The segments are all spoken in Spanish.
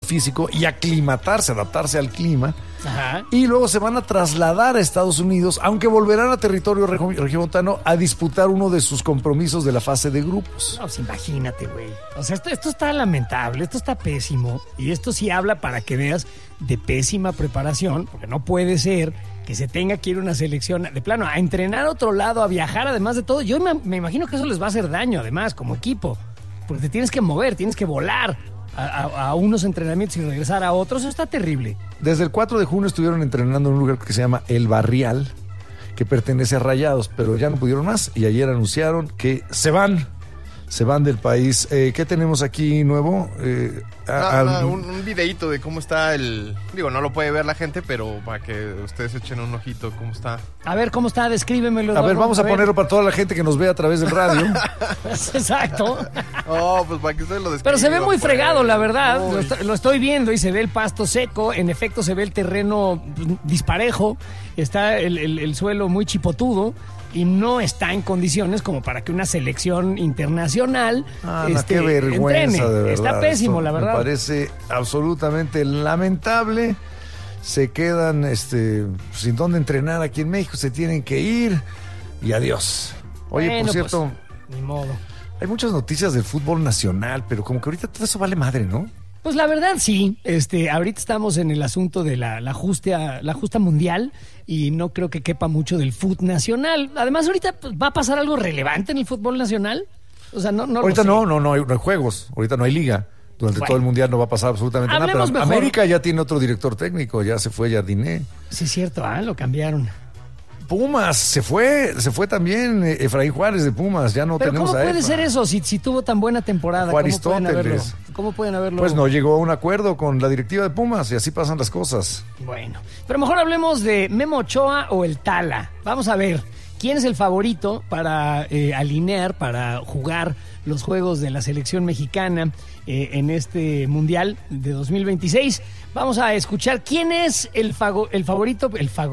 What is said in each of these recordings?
físico y adaptarse al clima. Ajá. Y luego se van a trasladar a Estados Unidos, aunque volverán a territorio regiomontano a disputar uno de sus compromisos de la fase de grupos. No, pues imagínate, güey. O sea, esto está lamentable, esto está pésimo. Y esto sí habla, para que veas, de pésima preparación, porque no puede ser que se tenga que ir a una selección de plano a entrenar a otro lado, a viajar, además de todo. Yo me imagino que eso les va a hacer daño, además, como equipo. Porque te tienes que mover, tienes que volar a unos entrenamientos y regresar a otros. Eso está terrible. Desde el 4 de junio estuvieron entrenando en un lugar que se llama El Barrial, que pertenece a Rayados, pero ya no pudieron más y ayer anunciaron que se van del país. ¿Qué tenemos aquí nuevo? Un videíto de cómo está Digo, no lo puede ver la gente, pero para que ustedes echen un ojito cómo está. A ver, ¿cómo está? Descríbemelo. A ver, vamos a ponerlo para toda la gente que nos ve a través del radio. Exacto. Oh, pues para que ustedes lo describan. Pero se ve muy pues. fregado, la verdad. Lo estoy viendo y se ve el pasto seco. En efecto, se ve el terreno disparejo. Está el suelo muy chipotudo. Y no está en condiciones como para que una selección internacional qué vergüenza, entrene. De verdad. Está pésimo, esto la verdad. Me parece absolutamente lamentable. Se quedan sin dónde entrenar aquí en México, se tienen que ir y adiós. Oye, bueno, por cierto, pues, ni modo. Hay muchas noticias del fútbol nacional, pero como que ahorita todo eso vale madre, ¿no? Pues la verdad sí, ahorita estamos en el asunto de la justa mundial y no creo que quepa mucho del fútbol nacional. Además ahorita va a pasar algo relevante en el fútbol nacional. O sea, no ahorita no hay juegos, ahorita no hay liga. Durante todo el mundial no va a pasar absolutamente nada, pero mejor. América ya tiene otro director técnico, ya se fue Jardiné. Sí es cierto, lo cambiaron. Pumas, se fue también Efraín Juárez de Pumas, ya no pero tenemos a ¿cómo puede Efa. ser eso si tuvo tan buena temporada? ¿Cómo pueden haberlo? Pues no llegó a un acuerdo con la directiva de Pumas y así pasan las cosas. Bueno, pero mejor hablemos de Memo Ochoa o el Tala. Vamos a ver, ¿quién es el favorito para alinear, para jugar los juegos de la selección mexicana en este Mundial de 2026? Vamos a escuchar quién es el favorito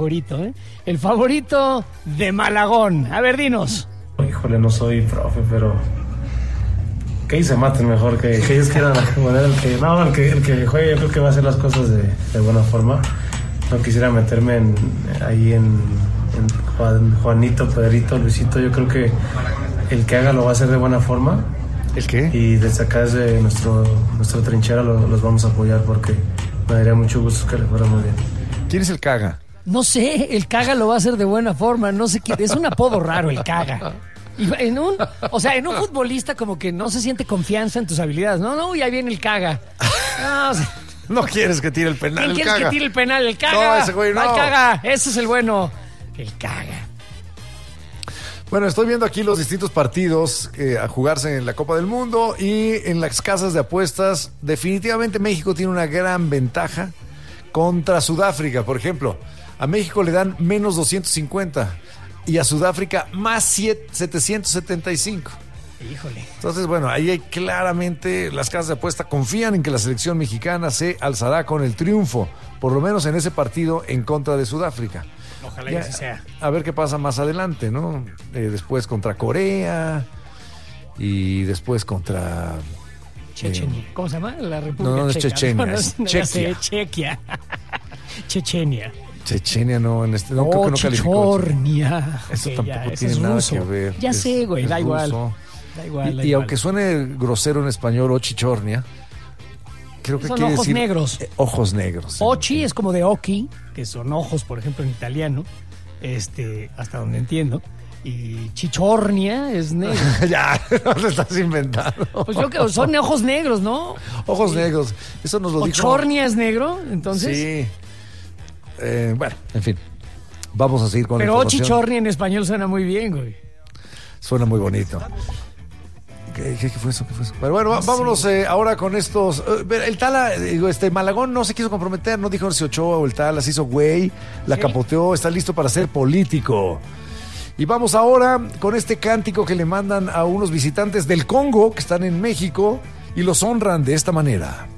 de Malagón. A ver, dinos. Híjole, no soy profe, pero que ellos se maten mejor, que ellos quieran poner el que juegue. Yo creo que va a hacer las cosas de buena forma. No quisiera meterme en Juanito, Pedrito, Luisito. Yo creo que el que haga lo va a hacer de buena forma. ¿El qué? Y desde acá, desde nuestra trinchera, los vamos a apoyar porque me daría mucho gusto que le fuera muy bien. ¿Quién es el Caga? No sé, el Caga lo va a hacer de buena forma, no sé quién, es un apodo raro el Caga. Y en un futbolista como que no se siente confianza en tus habilidades. No, y ahí viene el Caga. No, o sea, no quieres que tire el penal, ¿quién el quieres Caga? que tire el penal? El Caga. No, ese güey no. El Caga, ese es el bueno. El Caga. Bueno, estoy viendo aquí los distintos partidos a jugarse en la Copa del Mundo y en las casas de apuestas. Definitivamente México tiene una gran ventaja contra Sudáfrica, por ejemplo. A México le dan menos 250 y a Sudáfrica más 775. Híjole. Entonces, bueno, ahí hay claramente las casas de apuesta confían en que la selección mexicana se alzará con el triunfo, por lo menos en ese partido en contra de Sudáfrica. Ojalá que así sea. A ver qué pasa más adelante, ¿no? Después contra Corea y después contra Chechenia. ¿Cómo se llama? La República No es Checa. Chechenia, es Chequia. Chequia. Chechenia. Chechenia no, creo que no calificó. Chichornia. Eso tampoco ese tiene es nada ruso. que ver. Ya sé, güey, da igual. Da igual. Y aunque suene grosero en español o chichornia, creo que son quiere ojos decir negros. Ojos negros. Ochi es como de oki, que son ojos, por ejemplo, en italiano, hasta donde entiendo. Y chichornia es negro. Ya, no te estás inventando. Pues yo que son ojos negros, ¿no? Ojos negros. Eso nos lo dijo. ¿Ochornia es negro? Entonces. Sí. Bueno, en fin. Vamos a seguir con la información. Pero chichornia en español suena muy bien, güey. Suena muy bonito. ¿Qué fue eso? Pero bueno, vámonos ahora con estos. El Tala, Malagón no se quiso comprometer, no dijo si Ochoa o el Tala, se hizo güey, la capoteó, está listo para ser político. Y vamos ahora con este cántico que le mandan a unos visitantes del Congo que están en México y los honran de esta manera.